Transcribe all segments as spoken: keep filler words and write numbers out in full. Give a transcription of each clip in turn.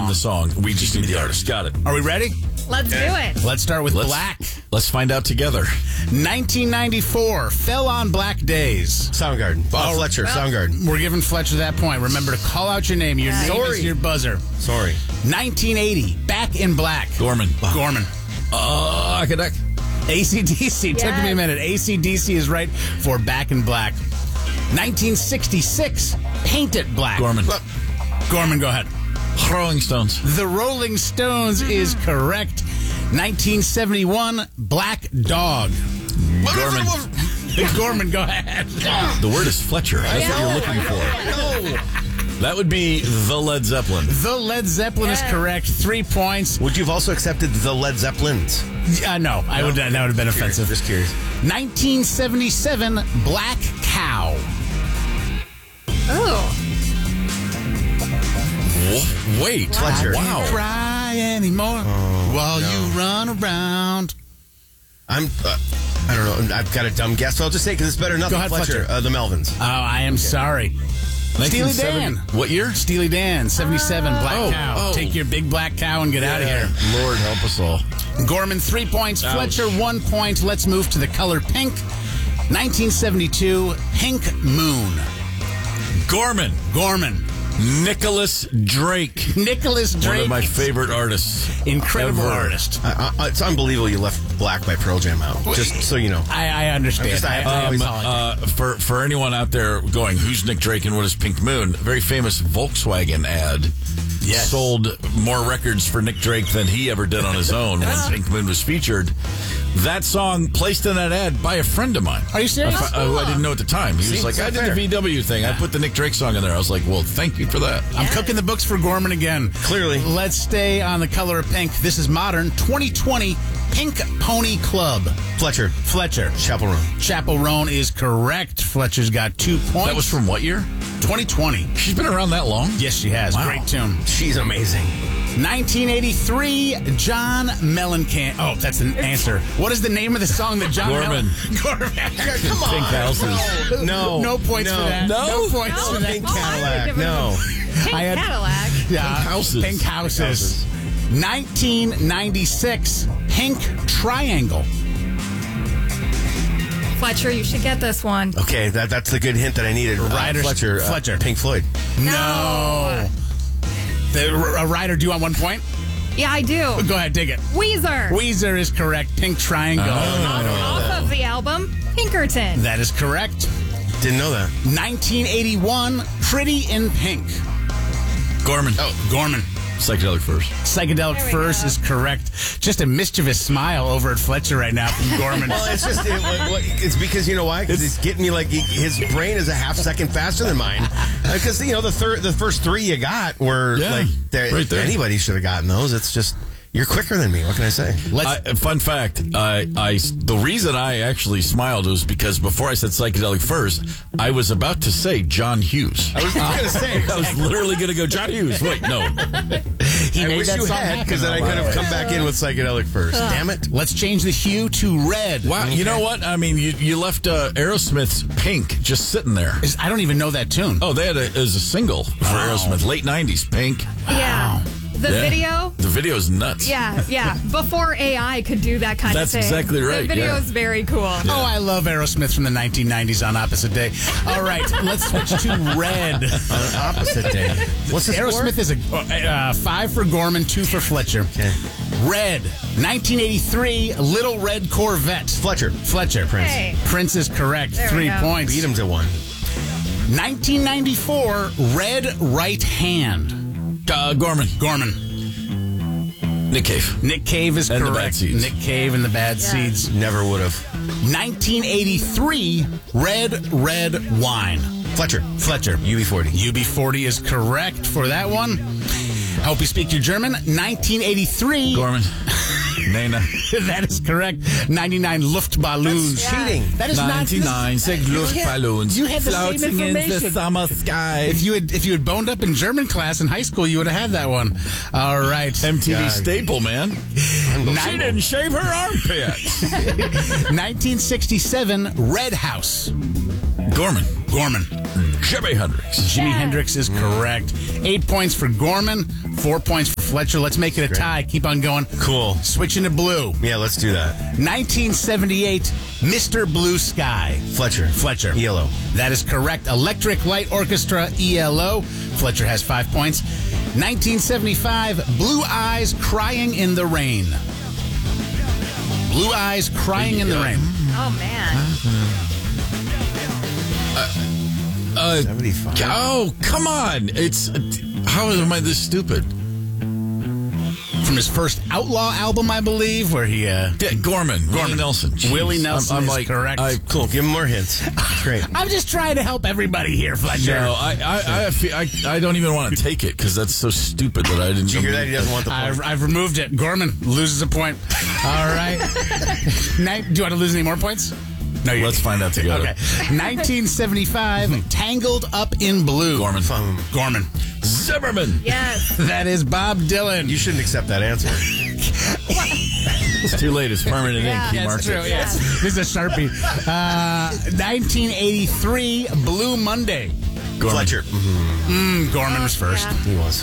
the song. We just need the artist. Got it. Are we ready? Let's do it. Let's start with Let's- Black. Let's find out together. nineteen ninety-four, Fell on Black Days. Soundgarden. Oh, Fletcher, Soundgarden. We're giving Fletcher that point. Remember to call out your name. Your Yeah. name Sorry. is your buzzer. Sorry. nineteen eighty, Back in Black. Gorman. Gorman. Uh, Akadak. A C D C. Took Yes. me a minute. A C D C is right for Back in Black. nineteen sixty-six, Paint It Black. Gorman. Gorman, go ahead. Rolling Stones. The Rolling Stones is correct. nineteen seventy-one, Black Dog. Gorman. Gorman, go ahead. The word is Fletcher. That's what you're looking for. That would be the Led Zeppelin. The Led Zeppelin is Yeah. correct. Three points. Would you have also accepted the Led Zeppelins? Uh, no, I would. That would have been offensive. Just curious. nineteen seventy-seven, Black Cow. Oh, Wh- Wait. Fletcher. Wow. Can't cry anymore while you run around. I'm, uh, I don't know. I've got a dumb guess, so I'll just say because it's better than nothing. Go ahead, Fletcher. Fletcher. Uh, the Melvins. Oh, I am sorry. Steely nineteen seventy Dan. What year? Steely Dan, seventy-seven, Black Oh, Cow. oh. Take your big black cow and get out of here. Lord help us all. Gorman, three points. Ouch. Fletcher, one point. Let's move to the color pink. nineteen seventy-two, Pink Moon. Gorman. Gorman. Nicholas Drake. Nicholas Drake. One of my favorite artists. Incredible ever. artist. I, I, it's unbelievable you left Black by Pearl Jam out. Just so you know. I, I understand. I'm just- I- I, I Um, apologize. uh, for for anyone out there going, who's Nick Drake and what is Pink Moon? A very famous Volkswagen ad Yes. sold more records for Nick Drake than he ever did on his own when Pink Moon was featured. That song placed in that ad by a friend of mine. Are you serious? I, I, I didn't know at the time. He See, was like, it's I not did fair. the V W thing. I put the Nick Drake song in there. I was like, well, thank you for that. I'm cooking the books for Gorman again. Clearly. Let's stay on the color of pink. This is modern. twenty twenty, Pink Pony Club. Fletcher. Fletcher. Chapel Roan. Chapel Roan is correct. Fletcher's got two points. That was from what year? twenty twenty. She's been around that long? Yes, she has. Wow. Great tune. She's amazing. nineteen eighty-three, John Mellencamp. Oh, that's the answer. What is the name of the song that John Gorman. Mellen- Gorman. Come on. Pink Houses. No. No points no. for that. No? points No. for that. Pink Oh, I would Cadillac. give it No. Pink I had- Cadillac. Yeah, Pink Houses. Pink Houses. nineteen ninety-six, Pink Triangle. Fletcher, you should get this one. Okay, that that's the good hint that I needed. Uh, Riders- Fletcher. uh, Fletcher. Pink Floyd. No. The, a rider, do you want one point? Yeah, I do. Go ahead, dig it. Weezer. Weezer is correct. Pink Triangle. Off, off of the album Pinkerton. That is correct. Didn't know that. nineteen eighty-one, Pretty in Pink. Gorman. Oh, Gorman. Psychedelic First. Psychedelic There we First go. is correct. Just a mischievous smile over at Fletcher right now from Gorman. Well, it's just it, what- what- it's because you know why? Because he's getting me like he, his brain is a half second faster than mine. Because you know the third, the first three you got were Yeah, like there- right there. anybody should have gotten those. It's just you're quicker than me. What can I say? Let's, I, fun fact, I, I, the reason I actually smiled was because before I said Psychedelic First, I was about to say John Hughes. I was going to say. I was literally going to go, John Hughes. Wait, no. he I made wish that you song had happen. because then I could have come back in with psychedelic first. Damn it! Let's change the hue to red. Wow, you know what? I mean, you, you left uh, Aerosmith's Pink just sitting there. Is- I don't even know that tune. Oh, they had a, as a single for Wow. Aerosmith, late nineties, Pink. Yeah. The Yeah. video. The video's nuts. Yeah, yeah. Before A I could do that kind That's of thing. exactly right, The video yeah. is very cool. Oh, I love Aerosmith from the nineteen nineties on Opposite Day. All right, let's switch to red. On opposite day. What's the Aerosmith score? is a uh, five for Gorman, two for Fletcher. Okay. Red, nineteen eighty-three, Little Red Corvette. Fletcher. Fletcher. Prince. Hey. Prince is correct. There we Three go. points. Beat him to one. nineteen ninety-four, Red Right Hand. Uh, Gorman. Gorman. Nick Cave. Nick Cave is And the correct. Bad Seeds. Nick Cave and the Bad Seeds. Never would have. nineteen eighty-three, Red Red Wine. Fletcher. Fletcher. U B forty. U B forty is correct for that one. Hope you speak your German. nineteen eighty-three. Gorman. Nana. That is correct. ninety-nine Luftballons. That's cheating. That is ninety-nine not. six Luftballons You had the same floating in the information. summer sky. If you had if you had boned up in German class in high school, you would have had that one. All right. M T V God. staple, man. She didn't shave her armpits. nineteen sixty-seven, Red House. Gorman. Gorman. Jimi Hendrix. Jimi Hendrix is correct. Eight points for Gorman, four points for Fletcher. Let's make it a tie. Keep on going. Cool. Switching to blue. Yeah, let's do that. nineteen seventy-eight, Mister Blue Sky. Fletcher. Fletcher. E L O. That is correct. Electric Light Orchestra, E L O. Fletcher has five points. nineteen seventy-five, Blue Eyes Crying in the Rain. Blue Eyes Crying in the Rain. Oh, man. Uh, seventy-five. Oh, come on. It's. How am I this stupid? From his first Outlaw album, I believe, where he... Uh, Yeah, Gorman. Willie Gorman. Nelson. Jeez. Willie Nelson I'm, I'm is like, correct. I, Cool. Give him more hints. Great. I'm just trying to help everybody here, Fletcher. no, I, I, I, feel- I, I don't even want to take it because that's so stupid that I didn't. Did you hear that? He doesn't want the point. I've, I've removed it. Gorman loses a point. All right. Ni- Do you want to lose any more points? No, you Let's find out together. Okay. nineteen seventy-five, Tangled Up in Blue. Gorman. Um, Gorman. Zimmerman. Yes. That is Bob Dylan. you shouldn't accept that answer. It's too late. It's permanent Yeah. ink. He That's marks true, it. yes. This is a Sharpie. Uh, nineteen eighty-three, Blue Monday. Gorman. Fletcher. Mhm. Mm, Gorman was first. Yeah. He was.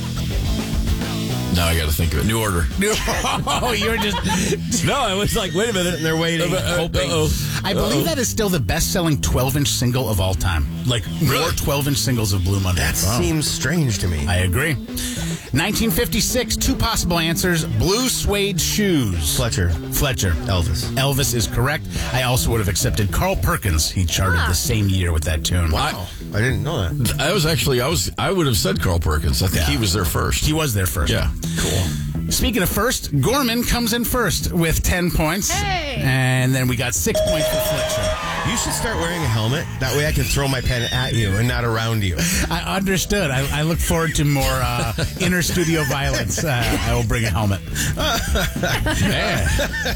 Now I got to think of it. New order. Oh, you were just... No, I was like, wait a minute. And they're waiting, Uh, uh, hoping. uh-oh. I believe that is still the best-selling twelve-inch single of all time. Like, more twelve-inch singles of Blue Monday. That seems strange to me. I agree. nineteen fifty-six, two possible answers. Blue suede shoes. Fletcher. Fletcher. Elvis. Elvis is correct. I also would have accepted Carl Perkins. He charted Ah. the same year with that tune. Wow. I didn't know that. I was actually, I was, I would have said Carl Perkins. I think Yeah. he was there first. He was there first. Yeah. Cool. Speaking of first, Gorman comes in first with ten points. Hey. And then we got six points for Fletcher. You should start wearing a helmet. That way I can throw my pen at you and not around you. I understood. I, I look forward to more uh, inner studio violence. Uh, I will bring a helmet. Man,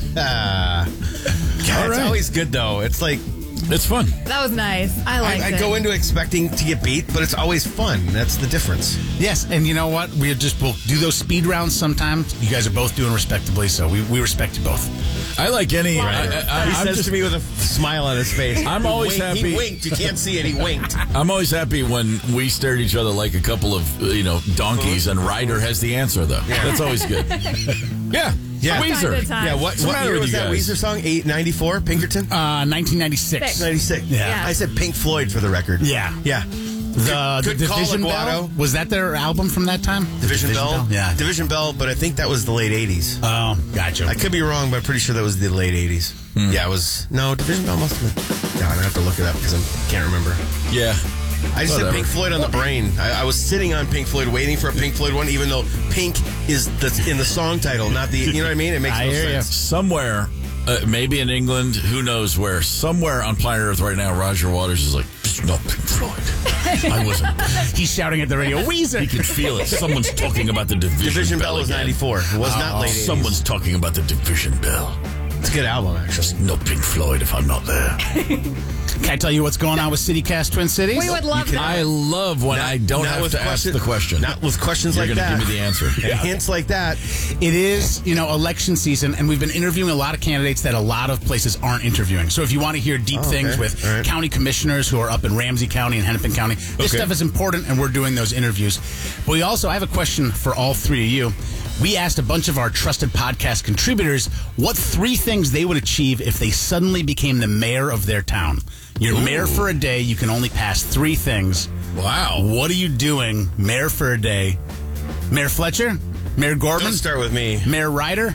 Ah. God, it's right. always good, though. It's like, it's fun. That was nice. I liked I, I it. go into expecting to get beat, but it's always fun. That's the difference. Yes, and you know what? We just will do those speed rounds sometimes. You guys are both doing respectably, so we, we respect you both. I like any. I, I, I, He I'm says just- to me with a smile on his face. I'm always Wink- happy. He winked. You can't see it. He winked. I'm always happy when we stare at each other like a couple of, uh, you know, donkeys, and Ryder has the answer, though. That's always good. Yeah. Yeah. Time to Weezer. time. Yeah, what, What's the what matter year with was you that guys? Weezer song? eight ninety-four, Pinkerton? Uh, nineteen ninety-six. Six. ninety-six. Yeah. I said Pink Floyd for the record. Yeah. Yeah. The, Good the call, Division Aguado. Bell? Was that their album from that time? Division, Bell? Yeah. Division Bell, but I think that was the late eighties. Oh, gotcha. I could be wrong, but I'm pretty sure that was the late eighties. Yeah, it was. No, Division Bell must have been. God, I have to look it up because I can't remember. Yeah. I just Whatever. said Pink Floyd on the brain. I, I was sitting on Pink Floyd waiting for a Pink Floyd one, even though Pink is the, in the song title, not the. You know what I mean? It makes I no hear ya. sense. Somewhere, uh, maybe in England, who knows where, somewhere on planet Earth right now, Roger Waters is like, it's not Pink Floyd. I wasn't. He's shouting at the radio, Weezer! You can feel it. Someone's talking about the Division, Division Bell was again. ninety-four. It was not Oh, late eighties. someone's talking about the Division Bell. It's a good album, actually. Just no Pink Floyd if I'm not there. Can I tell you what's going on with CityCast Twin Cities? We would love that. I love when I don't Not have with to ask question- the question. Not with questions You're like gonna that. give me the answer. And hints like that. It is, you know, election season, and we've been interviewing a lot of candidates that a lot of places aren't interviewing. So if you want to hear deep Oh, okay. things with All right. county commissioners who are up in Ramsey County and Hennepin County, this Okay. stuff is important, and we're doing those interviews. But we also, I have a question for all three of you. We asked a bunch of our trusted podcast contributors what three things they would achieve if they suddenly became the mayor of their town. You're mayor for a day. You can only pass three things. Wow. What are you doing, mayor for a day? Mayor Fletcher? Mayor Gorman? Don't start with me. Mayor Ryder?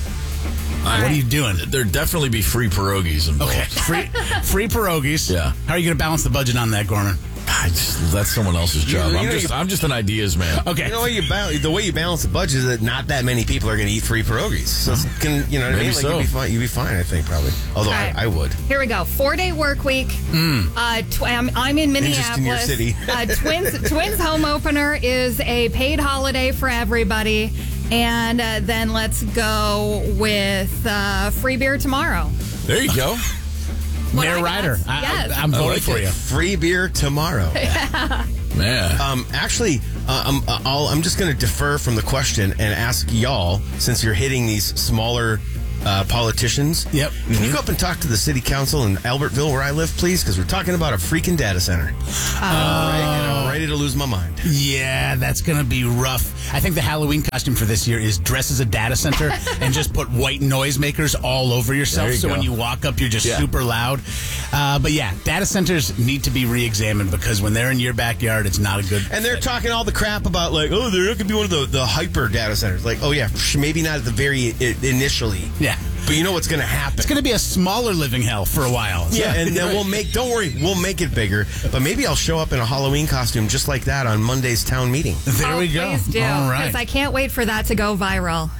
What are you doing? There'd definitely be free pierogies involved. Okay, free free pierogies. Yeah. How are you going to balance the budget on that, Gorman? I just, that's someone else's job. you I'm know, just you- I'm just an ideas man. Okay. You know what you ba- the way you balance the budget is that not that many people are going to eat free pierogies. So it's can, you know what I Maybe mean? Like so. you'd be fine. You'd be fine, I think, probably. Although All right. I, I would. Here we go. Four day work week. Uh, tw- I'm, I'm in Interest in your Minneapolis. city. uh, Twins Twins home opener is a paid holiday for everybody, and uh, then let's go with uh, free beer tomorrow. There you go. What Mayor I Ryder. guess. I, Yes. I, I'm I voting like for it. you. Free beer tomorrow. Man. Um, actually, uh, I'm, I'll, I'm just going to defer from the question and ask y'all, since you're hitting these smaller uh, politicians. Yep. Can Mm-hmm. you go up and talk to the city council in Albertville where I live, please? Because we're talking about a freaking data center. Oh. Right, and I'm ready to lose my mind. Yeah, that's going to be rough. I think the Halloween costume for this year is dress as a data center and just put white noisemakers all over yourself. There you so go. when you walk up, you're just Yeah. super loud. Uh, but yeah, data centers need to be re-examined because when they're in your backyard, it's not a good. And they're talking all the crap about, like, oh, they're not going to be one of the, the hyper data centers. Like, oh, yeah, maybe not at the very I- initially. Yeah. But you know what's going to happen. It's going to be a smaller living hell for a while. Yeah, and then we'll make, don't worry, we'll make it bigger. But maybe I'll show up in a Halloween costume just like that on Monday's town meeting. There oh, we go. Please do. All Because right. I can't wait for that to go viral.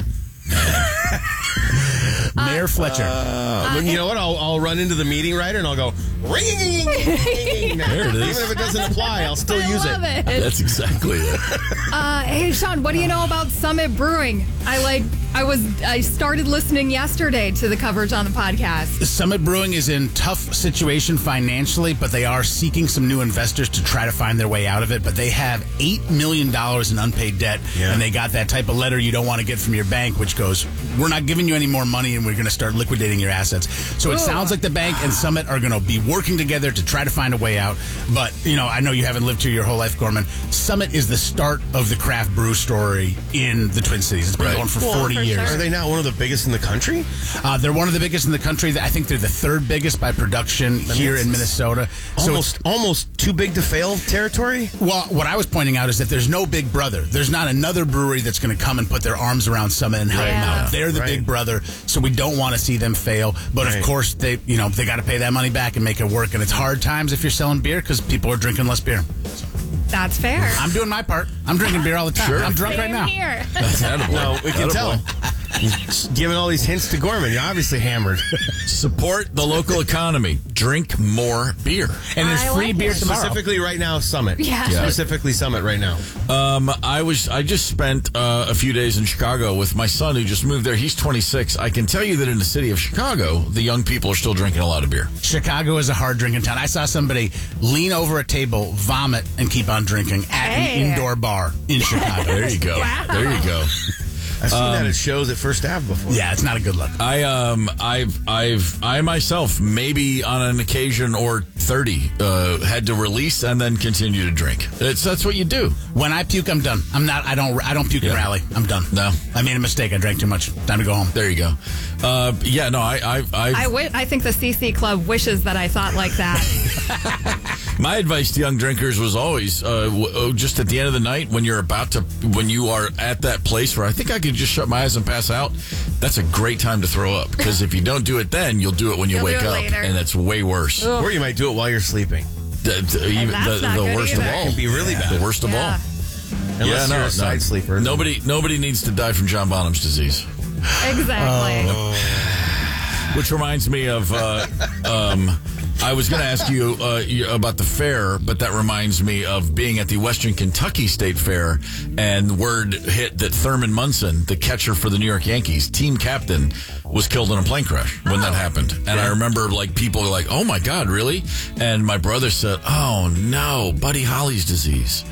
Mayor Fletcher. Uh, but you know what? I'll, I'll run into the meeting writer and I'll go, ring, ring. There it is. Even if it doesn't apply, I'll still I use love it. it. That's exactly it. Uh, hey, Sean, what do you know about Summit Brewing? I like. I was. I started listening yesterday to the coverage on the podcast. Summit Brewing is in tough situation financially, but they are seeking some new investors to try to find their way out of it. But they have eight million dollars in unpaid debt, Yeah. and they got that type of letter you don't want to get from your bank, which goes, we're not giving you any more money, and we're going to start liquidating your assets. So it Ooh. sounds like the bank and Summit are going to be working together to try to find a way out. But, you know, I know you haven't lived here your whole life, Gorman. Summit is the start of the craft brew story in the Twin Cities. It's been Right. going for Well, forty for years. sure. Are they not one of the biggest in the country? Uh, they're one of the biggest in the country. I think they're the third biggest by production here it's in Minnesota. So it's, Almost, almost too big to fail territory? well, what I was pointing out is that there's no big brother. There's not another brewery that's going to come and put their arms around Summit and help them Yeah. out. They're the Right. big brother, so we don't want to see them fail. But Right. of course, they you know they got to pay that money back and make it work. And it's hard times if you're selling beer because people are drinking less beer. That's fair. I'm doing my part. I'm drinking beer all the time. Sure. I'm drunk right Same now. here. That's edible. No, we can Edible. tell. He's giving all these hints to Gorman. You're obviously hammered. Support the local economy. Drink more beer. And there's I free like beer it. tomorrow. Specifically right now, Summit. Yeah. Yeah. Specifically Summit right now. Um, I was I just spent uh, a few days in Chicago with my son who just moved there. He's twenty-six. I can tell you that in the city of Chicago, the young people are still drinking a lot of beer. Chicago is a hard drinking town. I saw somebody lean over a table, vomit, and keep on drinking at Hey. an indoor bar in Chicago. There you go. Wow. There you go. I've seen that at shows at First Ave before. Yeah, it's not a good look. I um I've I've I myself maybe on an occasion or thirty uh, had to release and then continue to drink. It's that's what you do. When I puke, I'm done. I'm not. I don't. I don't puke and Yeah. rally. I'm done. No. I made a mistake. I drank too much. Time to go home. There you go. Uh, yeah, no, I I I, I wi- I think the C C Club wishes that I thought like that. my advice to young drinkers was always uh, w- oh, just at the end of the night when you're about to when you are at that place where I think I could just shut my eyes and pass out. That's a great time to throw up because if you don't do it then, you'll do it when you You'll do wake it up, later. and that's way worse. Or you might do it while you're sleeping. The, the- even that's the, not the good worst either. of all It can be really bad. The worst of Yeah. all. Unless yeah, you're no, a side no. sleeper. Nobody, nobody needs to die from John Bonham's disease. Exactly. Which reminds me of, uh, um, I was going to ask you uh, you- about the fair, but that reminds me of being at the Western Kentucky State Fair, and word hit that Thurman Munson, the catcher for the New York Yankees, team captain, was killed in a plane crash when that happened. And I remember, like, people were like, "Oh my God, really?" And my brother said, "Oh no, Buddy Holly's disease."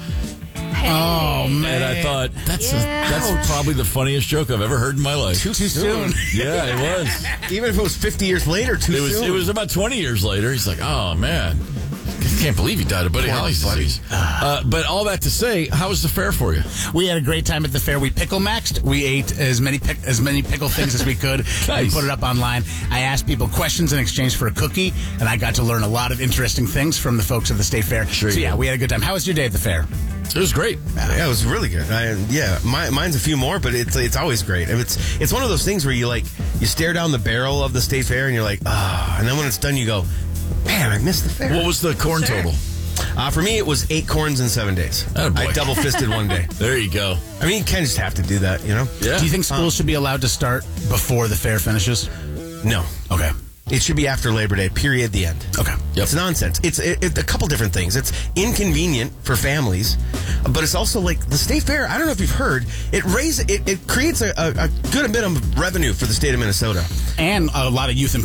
Oh man! And I thought that's Yeah. a, that's probably the funniest joke I've ever heard in my life. Too, Too soon. soon. Yeah, it was. Even if it was fifty years later, too It was soon. it was about twenty years later. He's like, oh man, I can't believe he died of Buddy Poor Holly's Buddy. disease. Uh, but all that to say, how was the fair for you? We had a great time at the fair. We pickle maxed. We ate as many pick, as many pickle things as we could. Nice. And put it up online. I asked people questions in exchange for a cookie, and I got to learn a lot of interesting things from the folks at the state fair. Sure so you yeah, did. we had a good time. How was your day at the fair? It was great. Yeah, it was really good. I, yeah, my, mine's a few more, but it's it's always great. It's it's one of those things where you like you stare down the barrel of the state fair and you're like, ah, and then when it's done, you go, man, I missed the fair. What was the corn Sure. total? Uh, for me, it was eight corns in seven days. Attaboy. I double fisted one day. There you go. I mean, you kind of just have to do that, you know? Yeah. Do you think schools should be allowed to start before the fair finishes? No. Okay. It should be after Labor Day, period, the end. Okay. Yep. It's nonsense. It's it, it, a couple different things. It's inconvenient for families, but it's also like the state fair. I don't know if you've heard. It raises it, it creates a, a, a good bit of revenue for the state of Minnesota. And a lot of youth employment.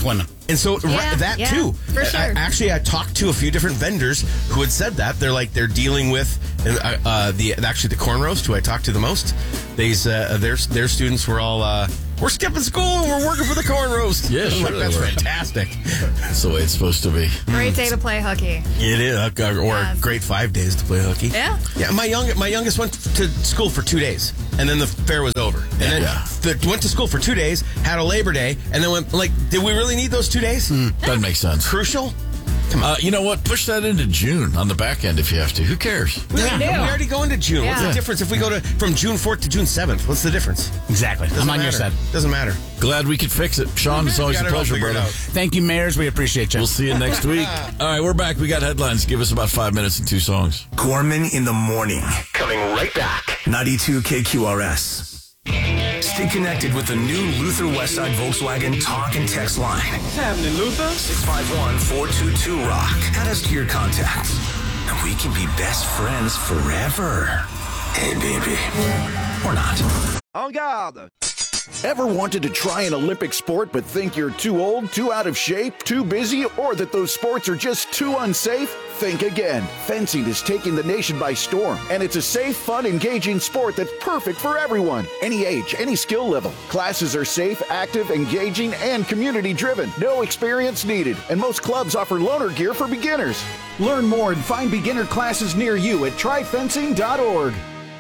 And so Yeah, right, that yeah, too. for sure. I, I- actually, I talked to a few different vendors who had said that they're like they're dealing with uh, uh, the actually the corn roast. Who I talked to the most. These uh, their their students were all uh, we're skipping school and we're working for the corn roast. Yeah, I'm sure like, they that's were. fantastic. That's the way it's supposed to be. Great day to play hooky. It is, uh, or Yes. great five days to play hooky. Yeah. Yeah, my young my youngest went to school for two days, and then the fair was over. And then Yeah. the, went to school for two days, had a Labor Day, and then went like, did we really need those two days? That makes sense. Crucial. Uh, you know what? Push that into June on the back end if you have to. Who cares? We, Yeah. we already go into June. What's Yeah. the difference if we go to from June fourth to June seventh? What's the difference? Exactly. Doesn't I'm on matter. your side. Doesn't matter. Glad we could fix it. Sean, it's always Got a it all pleasure, figured brother. out. Thank you, mayors. We appreciate you. We'll see you next week. All right, we're back. We got headlines. Give us about five minutes and two songs. Gorman in the morning. Coming right back. ninety-two K Q R S. Stay connected with the new Luther Westside Volkswagen talk and text line. What's happening, Luther? six five one, four two two, rock. Add us to your contacts. And we can be best friends forever. Hey, baby. Or not. En garde. Ever wanted to try an Olympic sport but think you're too old, too out of shape, too busy, or that those sports are just too unsafe? Think again. Fencing is taking the nation by storm, and it's a safe, fun, engaging sport that's perfect for everyone. Any age, any skill level. Classes are safe, active, engaging, and community-driven. No experience needed, and most clubs offer loaner gear for beginners. Learn more and find beginner classes near you at try fencing dot org.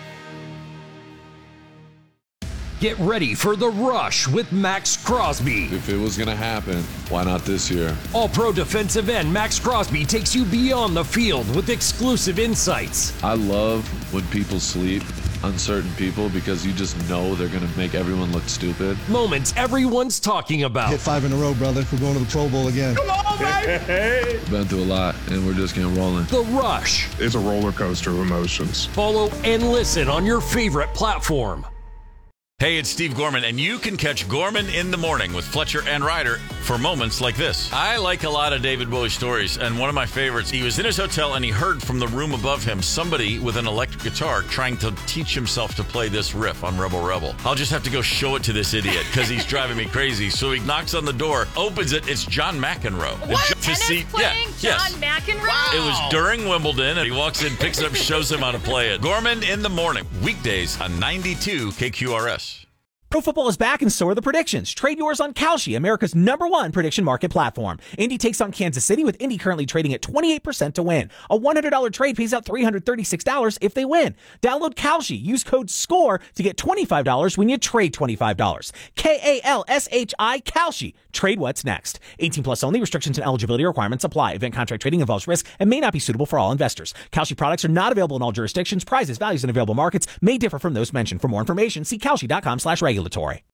Get ready for The Rush with Max Crosby. If it was going to happen, why not this year? All-pro defensive end Max Crosby takes you beyond the field with exclusive insights. I love when people sleep on certain people because you just know they're going to make everyone look stupid. Moments everyone's talking about. Hit five in a row, brother. We're going to the Pro Bowl again. Come on, baby! Been through a lot, and we're just getting rolling. The Rush. It's a roller coaster of emotions. Follow and listen on your favorite platform. Hey, it's Steve Gorman, and you can catch Gorman in the morning with Fletcher and Ryder for moments like this. I like a lot of David Bowie stories, and one of my favorites, he was in his hotel and he heard from the room above him somebody with an electric guitar trying to teach himself to play this riff on Rebel Rebel. I'll just have to go show it to this idiot because he's driving me crazy. So he knocks on the door, opens it, it's John McEnroe. What? And John- Tennis see- playing yeah, John yes. McEnroe? It was during Wimbledon, and he walks in, picks it up, shows him how to play it. Gorman in the morning, weekdays on ninety-two K Q R S. Pro football is back and so are the predictions. Trade yours on Kalshi, America's number one prediction market platform. Indy takes on Kansas City with Indy currently trading at twenty-eight percent to win. A one hundred dollars trade pays out three hundred thirty-six dollars if they win. Download Kalshi. Use code SCORE to get twenty-five dollars when you trade twenty-five dollars. K A L S H I, Kalshi. Trade what's next. eighteen plus only. Restrictions and eligibility requirements apply. Event contract trading involves risk and may not be suitable for all investors. Kalshi products are not available in all jurisdictions. Prices, values, and available markets may differ from those mentioned. For more information, see Kalshi.com slash regulatory.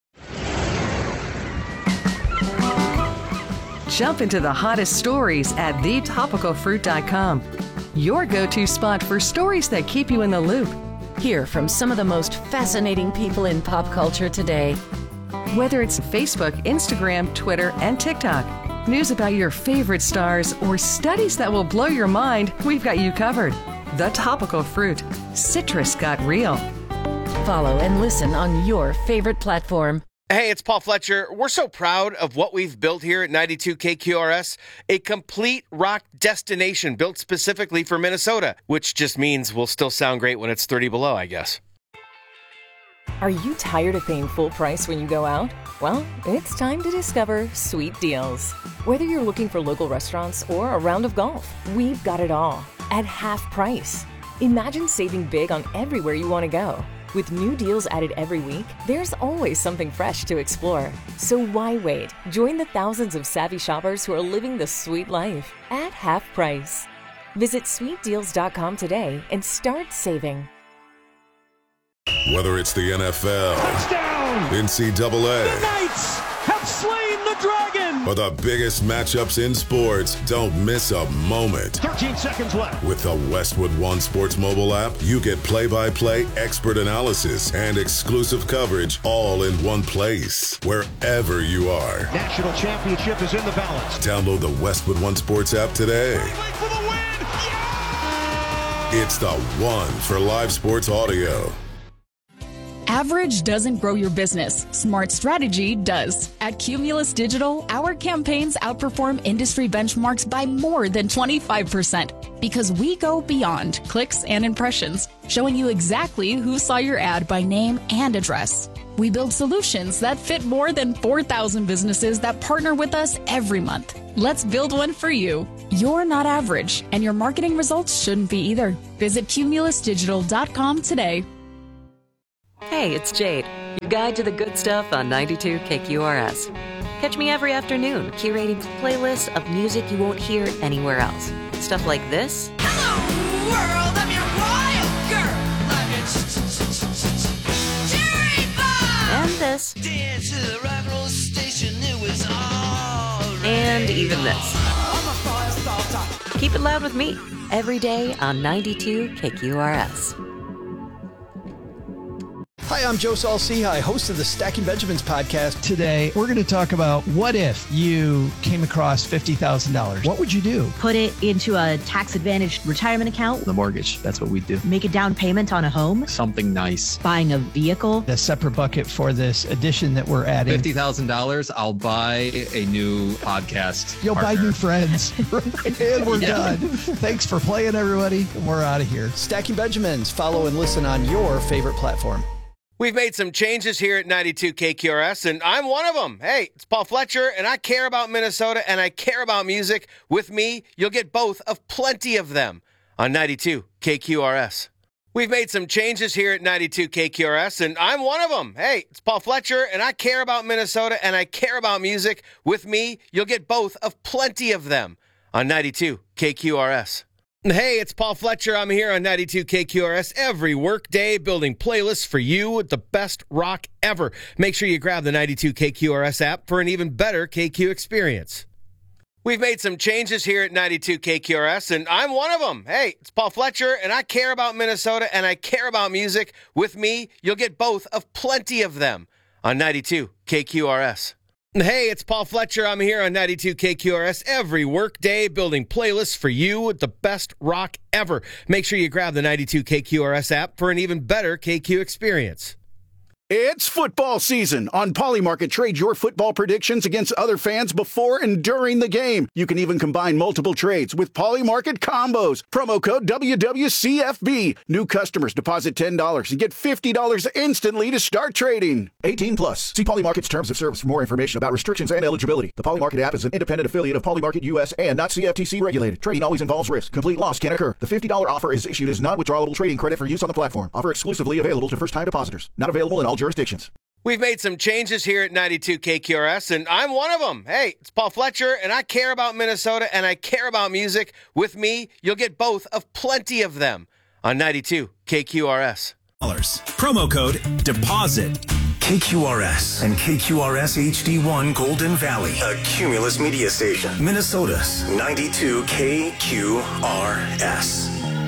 Jump into the hottest stories at the topical fruit dot com. Your go-to spot for stories that keep you in the loop. Hear from some of the most fascinating people in pop culture today. Whether it's Facebook, Instagram, Twitter, and TikTok, news about your favorite stars, or studies that will blow your mind, we've got you covered. The Topical Fruit. Citrus got real. Follow and listen on your favorite platform. Hey, it's Paul Fletcher. We're so proud of what we've built here at ninety-two K Q R S, a complete rock destination built specifically for Minnesota, which just means we'll still sound great when it's thirty below, I guess. Are you tired of paying full price when you go out? Well, it's time to discover Sweet Deals. Whether you're looking for local restaurants or a round of golf, we've got it all at half price. Imagine saving big on everywhere you want to go. With new deals added every week, there's always something fresh to explore. So why wait? Join the thousands of savvy shoppers who are living the sweet life at half price. Visit sweet deals dot com today and start saving. Whether it's the N F L, Touchdown! N C double A, The Knights have slain the dragon! or the biggest matchups in sports, don't miss a moment. thirteen seconds left. With the Westwood One Sports mobile app, you get play-by-play expert analysis and exclusive coverage all in one place, wherever you are. National championship is in the balance. Download the Westwood One Sports app today. For the win! Yeah! It's the one for live sports audio. Average doesn't grow your business. Smart strategy does. At Cumulus Digital, our campaigns outperform industry benchmarks by more than twenty-five percent because we go beyond clicks and impressions, showing you exactly who saw your ad by name and address. We build solutions that fit more than four thousand businesses that partner with us every month. Let's build one for you. You're not average, and your marketing results shouldn't be either. Visit cumulus digital dot com today. Hey, it's Jade, your guide to the good stuff on ninety-two K Q R S. Catch me every afternoon curating playlists of music you won't hear anywhere else. Stuff like this. Hello, world, I'm your wild girl. I'm your cherry bomb. And this. Dance to the rock and roll station, it was all right. And even this. Keep it loud with me every day on ninety-two K Q R S. Hi, I'm Joe Saul-Sehy, host of the Stacking Benjamins podcast. Today, we're going to talk about what if you came across fifty thousand dollars. What would you do? Put it into a tax-advantaged retirement account. The mortgage, that's what we do. Make a down payment on a home. Something nice. Buying a vehicle. A separate bucket for this addition that we're adding. fifty thousand dollars, I'll buy a new podcast You'll partner. buy new friends. And we're yeah. done. Thanks for playing, everybody. We're out of here. Stacking Benjamins. Follow and listen on your favorite platform. We've made some changes here at ninety-two K Q R S, and I'm one of them. Hey, it's Paul Fletcher, and I care about Minnesota, and I care about music. With me, you'll get both of plenty of them on ninety-two K Q R S. We've made some changes here at ninety-two K Q R S, and I'm one of them. Hey, it's Paul Fletcher, and I care about Minnesota, and I care about music. With me, you'll get both of plenty of them on ninety-two K Q R S. Hey, it's Paul Fletcher. I'm here on ninety-two K Q R S every workday building playlists for you with the best rock ever. Make sure you grab the ninety-two K Q R S app for an even better K Q experience. We've made some changes here at ninety-two K Q R S, and I'm one of them. Hey, it's Paul Fletcher, and I care about Minnesota, and I care about music. With me, you'll get both of plenty of them on ninety-two K Q R S. Hey, it's Paul Fletcher. I'm here on ninety-two K Q R S every workday building playlists for you with the best rock ever. Make sure you grab the ninety-two K Q R S app for an even better K Q experience. It's football season. On Polymarket, trade your football predictions against other fans before and during the game. You can even combine multiple trades with Polymarket combos. Promo code W W C F B. New customers deposit ten dollars and get fifty dollars instantly to start trading. eighteen plus. See Polymarket's terms of service for more information about restrictions and eligibility. The Polymarket app is an independent affiliate of Polymarket U S and not C F T C regulated. Trading always involves risk. Complete loss can occur. The fifty dollars offer is issued as non-withdrawable trading credit for use on the platform. Offer exclusively available to first-time depositors. Not available in all jurisdictions. We've made some changes here at ninety-two K Q R S, and I'm one of them. Hey, it's Paul Fletcher, and I care about Minnesota, and I care about music. With me, you'll get both of plenty of them on ninety-two K Q R S. Promo code DEPOSIT. K Q R S and K Q R S H D one Golden Valley, a Cumulus media station. Minnesota's ninety-two K Q R S.